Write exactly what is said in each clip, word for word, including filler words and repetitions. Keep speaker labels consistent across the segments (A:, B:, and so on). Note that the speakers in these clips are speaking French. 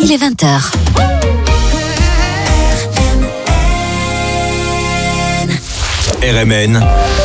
A: il est vingt heures.
B: R M N,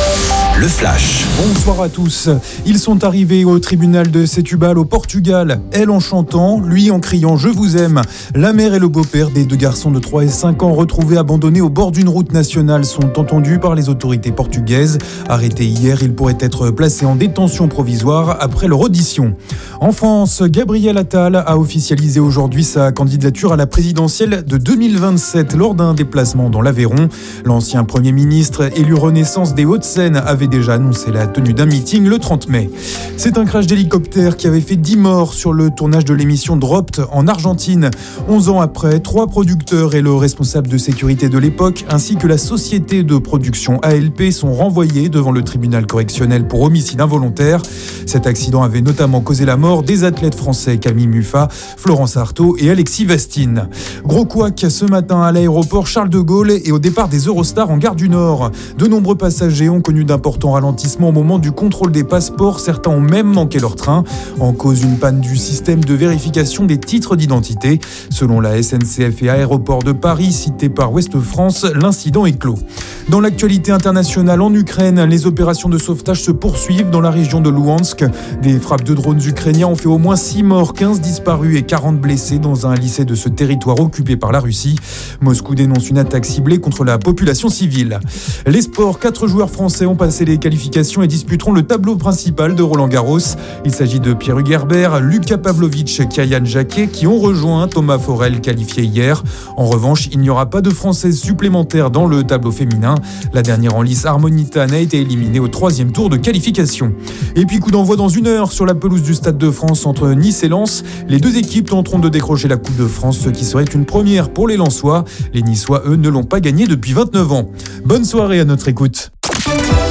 B: le flash.
C: Bonsoir à tous. Ils sont arrivés au tribunal de Setúbal au Portugal, elle en chantant, lui en criant « Je vous aime ». La mère et le beau-père des deux garçons de trois et cinq ans retrouvés abandonnés au bord d'une route nationale sont entendus par les autorités portugaises. Arrêtés hier, ils pourraient être placés en détention provisoire après leur audition. En France, Gabriel Attal a officialisé aujourd'hui sa candidature à la présidentielle de deux mille vingt-sept lors d'un déplacement dans l'Aveyron. L'ancien Premier ministre élu Renaissance des Hauts-de-Seine avait déjà annoncé la tenue d'un meeting le trente mai. C'est un crash d'hélicoptère qui avait fait dix morts sur le tournage de l'émission Dropped en Argentine. onze ans après, trois producteurs et le responsable de sécurité de l'époque, ainsi que la société de production A L P, sont renvoyés devant le tribunal correctionnel pour homicide involontaire. Cet accident avait notamment causé la mort des athlètes français Camille Muffat, Florence Artaud et Alexis Vastine. Gros couac ce matin à l'aéroport Charles de Gaulle et au départ des Eurostars en gare du Nord. De nombreux passagers ont connu d'importants ralentissements au moment du contrôle des passeports. Certains ont même manqué leur train. En cause, une panne du système de vérification des titres d'identité. Selon la S N C F et Aéroports de Paris, cité par Ouest France, l'incident est clos. Dans l'actualité internationale, en Ukraine, les opérations de sauvetage se poursuivent dans la région de Louhansk. Des frappes de drones ukrainiens ont fait au moins six morts, quinze disparus et quarante blessés dans un lycée de ce territoire occupé par la Russie. Moscou dénonce une attaque ciblée contre la population civile. Les sports, quatre joueurs français ont passé les qualifications et disputeront le tableau principal de Roland-Garros. Il s'agit de Pierre Hugerbert, Luka Pavlovic, Kayane Jacquet qui ont rejoint Thomas Forel qualifié hier. En revanche, il n'y aura pas de Françaises supplémentaires dans le tableau féminin. La dernière en lice, Harmonita, a été éliminée au troisième tour de qualification. Et puis coup d'envoi dans une heure sur la pelouse du Stade de France entre Nice et Lens. Les deux équipes tenteront de décrocher la Coupe de France, ce qui serait une première pour les Lensois. Les Niçois, eux, ne l'ont pas gagné depuis vingt-neuf ans. Bonne soirée à notre écoute.